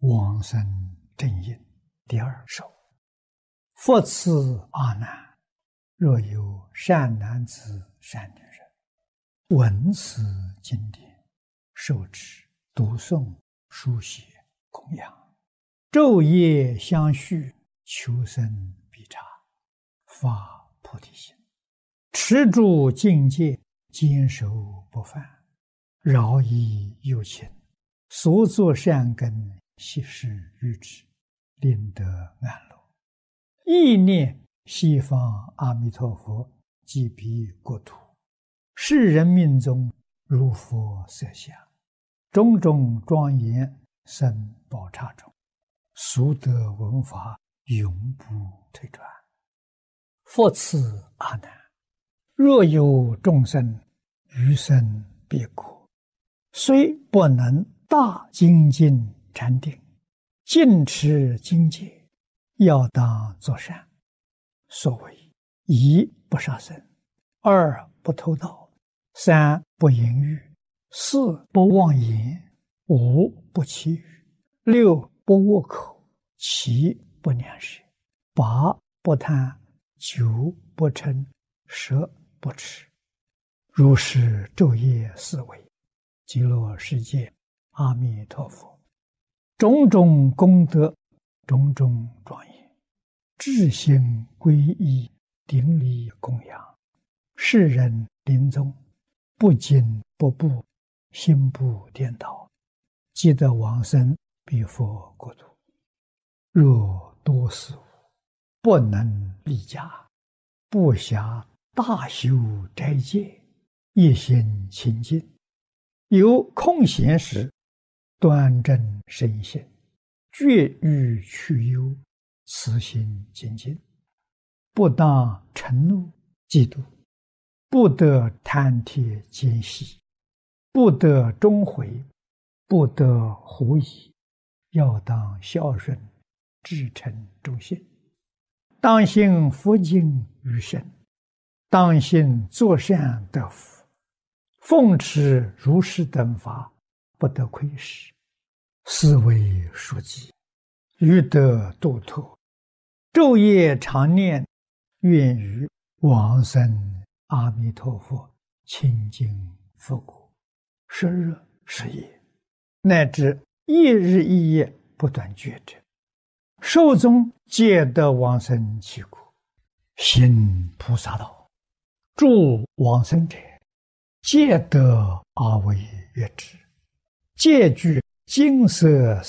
往生正因第二首。复次阿难，若有善男子、善女人，闻此经典，受持、读诵、书写、供养，昼夜相续，求生必察，发菩提心，持住境界，坚守不犯，饶益有情，所作善根，悉施于之，令得安乐。意念西方阿弥陀佛即彼国土，世人命中如佛色相，种种庄严生宝刹中，速得闻法，永不退转。复次阿难，若有众生余生别国，虽不能大精进禅定，尽持经戒，要当作善。所谓一不杀生，二不偷盗，三不淫欲，四不妄言，五不绮语，六不恶口，七不两舌，八不贪，九不嗔，十不痴。如是昼夜思维，极乐世界阿弥陀佛种种功德，种种庄严，至心皈依，顶礼供养，世人临终不惊不怖，心不颠倒，即得往生彼佛国土。若多事物不能立家，不暇大修斋戒，一心清净，有空闲时，端正身心，绝欲去忧，慈心精进，不当嗔怒嫉妒，不得贪帖奸细，不得终悔，不得狐疑，要当孝顺，至诚忠信，当信佛经于身，当信作善得福，奉持如是等法，不得亏失，是为书记，欲得度脱，昼夜常念，愿于往生阿弥陀佛清净佛国，10日10夜，乃至一日一夜不断觉者，寿终皆得往生其国。行菩萨道，助往生者，皆得阿惟越致，皆具金色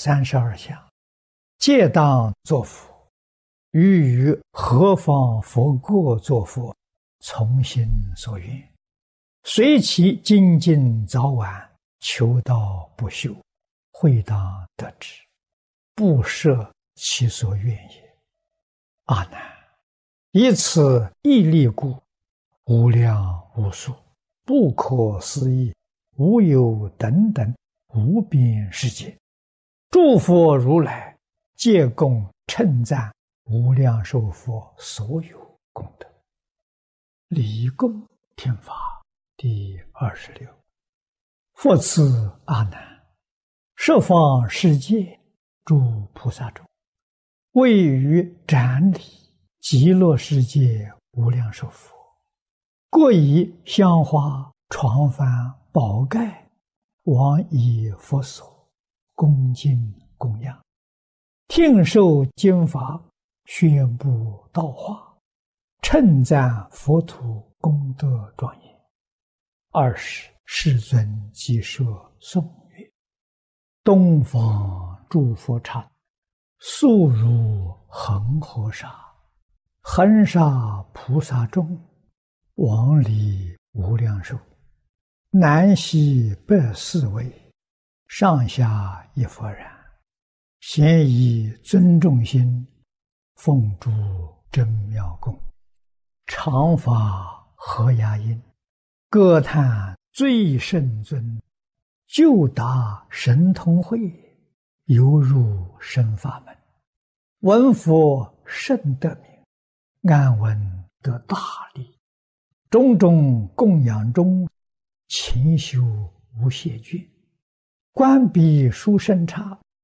32相，皆当作佛。于何方佛国作佛，从心所愿，随其精进早晚，求道不休，会当得之，不设其所愿也。阿难，以此义力故，无量无数，不可思议，无有等等无边世界，诸佛如来皆共称赞无量寿佛所有功德。离供听法第26。复次阿难，十方世界诸菩萨中，位于展礼极乐世界无量寿佛，各以香花、床幡、宝盖往以佛所，恭敬供养，听受经法，宣布道化，称赞佛土功德庄严。20世尊即设颂曰：东方诸佛刹，速如恒河沙，恒沙菩萨众，往礼无量寿，南西北4位，上下一佛然，咸以尊重心，奉诸真妙供，常法和雅音，歌叹最胜尊，就达神通会，犹入深法门，闻佛甚得名，安闻得大利，种种供养中，勤修无懈倦，观彼殊胜刹，